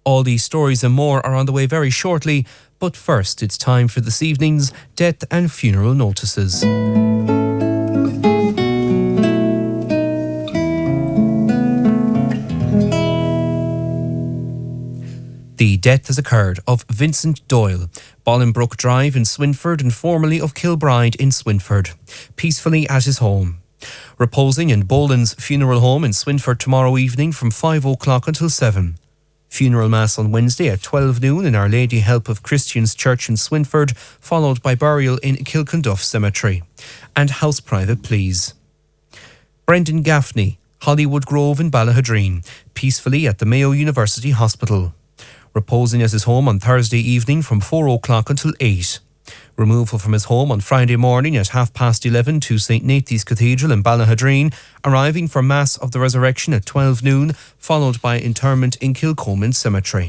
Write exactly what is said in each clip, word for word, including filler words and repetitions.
All these stories and more are on the way very shortly, but first it's time for this evening's Death and Funeral Notices. The death has occurred of Vincent Doyle, Bolingbroke Drive in Swinford and formerly of Kilbride in Swinford, peacefully at his home. Reposing in Boland's Funeral Home in Swinford tomorrow evening from five o'clock until seven. Funeral Mass on Wednesday at twelve noon in Our Lady Help of Christians Church in Swinford, followed by burial in Kilconduff Cemetery. And house private please. Brendan Gaffney, Hollywood Grove in Ballahadreen, peacefully at the Mayo University Hospital. Reposing at his home on Thursday evening from four o'clock until eight. Removal from his home on Friday morning at half past eleven to St Nathan's Cathedral in Ballahadreen, arriving for Mass of the Resurrection at twelve noon, followed by interment in Kilcoman Cemetery.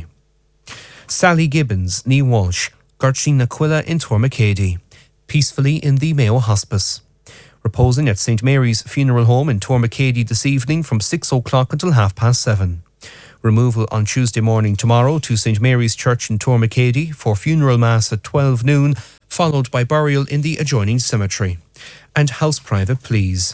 Sally Gibbons, Nee Walsh, Gertrude Aquila in Tormacady, peacefully in the Mayo Hospice. Reposing at St Mary's Funeral Home in Tormacady this evening from six o'clock until half past seven. Removal on Tuesday morning tomorrow to St Mary's Church in Tormacady for funeral mass at twelve noon, followed by burial in the adjoining cemetery. And house private please.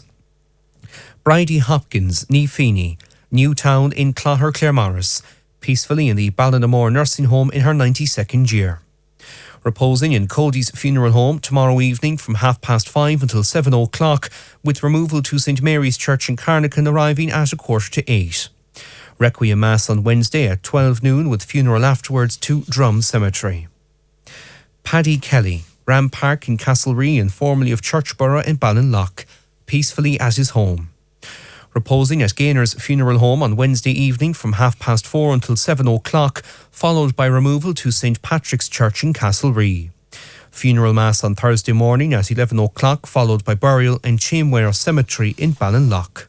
Bridie Hopkins, Nee Feeney, Newtown in Clogher Claremorris, peacefully in the Ballinamore Nursing Home in her ninety-second year. Reposing in Cody's Funeral Home tomorrow evening from half past five until seven o'clock, with removal to St Mary's Church in Carnacan arriving at a quarter to eight. Requiem Mass on Wednesday at twelve noon with funeral afterwards to Drum Cemetery. Paddy Kelly, Ram Park in Castlerea and formerly of Churchborough in Ballinlough, peacefully at his home. Reposing at Gaynor's Funeral Home on Wednesday evening from half past four until seven o'clock, followed by removal to St Patrick's Church in Castlerea. Funeral Mass on Thursday morning at eleven o'clock, followed by burial in Chameware Cemetery in Ballinlough.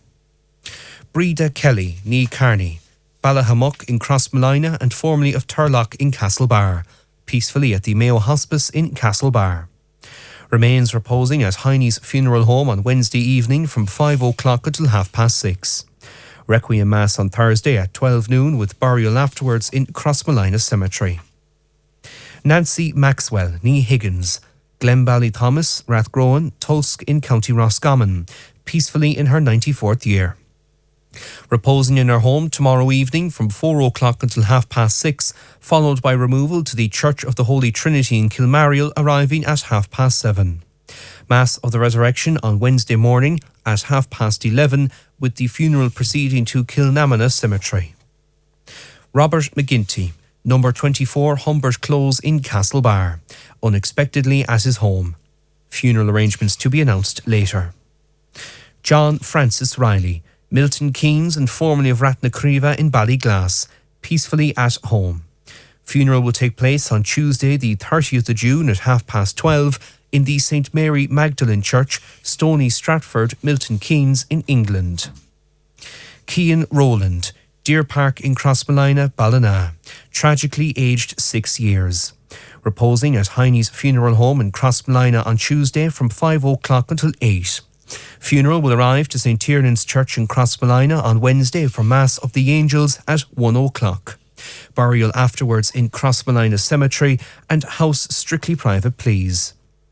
Breda Kelly, Nee Carney, Ballahamuck in Crossmolina and formerly of Turlock in Castlebar, peacefully at the Mayo Hospice in Castlebar. Remains reposing at Heine's Funeral Home on Wednesday evening from five o'clock until half past six. Requiem Mass on Thursday at twelve noon with burial afterwards in Crossmolina Cemetery. Nancy Maxwell, Nee Higgins, Glenbally-Thomas, Rathgrowan, Tulsk in County Roscommon, peacefully in her ninety-fourth year. Reposing in her home tomorrow evening from four o'clock until half past six, followed by removal to the Church of the Holy Trinity in Kilmariel, arriving at half past seven. Mass of the Resurrection on Wednesday morning at half past eleven, with the funeral proceeding to Kilnamona Cemetery. Robert McGinty, number twenty-four Humbert Close in Castlebar, unexpectedly at his home. Funeral arrangements to be announced later. John Francis Riley, Milton Keynes and formerly of Ratnacriva in Ballyglass, peacefully at home. Funeral will take place on Tuesday the thirtieth of June at half past twelve in the Saint Mary Magdalene Church, Stony Stratford, Milton Keynes in England. Cian Rowland, Deer Park in Crossmolina, Ballina, tragically aged six years. Reposing at Heine's Funeral Home in Crossmolina on Tuesday from five o'clock until eight. Funeral will arrive to St Tiernan's Church in Crossmolina on Wednesday for Mass of the Angels at one o'clock. Burial afterwards in Crossmolina Cemetery and house strictly private please.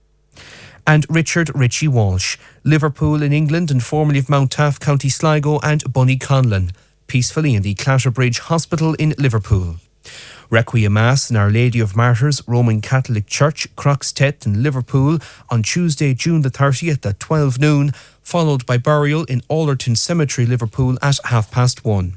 And Richard Ritchie Walsh, Liverpool in England and formerly of Mount Taff, County Sligo and Bunnyconlon, peacefully in the Clatterbridge Hospital in Liverpool. Requiem Mass in Our Lady of Martyrs Roman Catholic Church, Croxteth in Liverpool on Tuesday, June the thirtieth at twelve noon, followed by burial in Alderton Cemetery, Liverpool at half past one.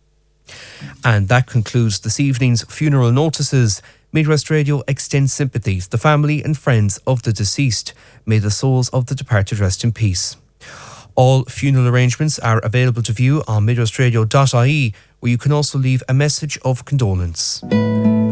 And that concludes this evening's funeral notices. Midwest Radio extends sympathy to the family and friends of the deceased. May the souls of the departed rest in peace. All funeral arrangements are available to view on midwestradio dot I E, where you can also leave a message of condolence.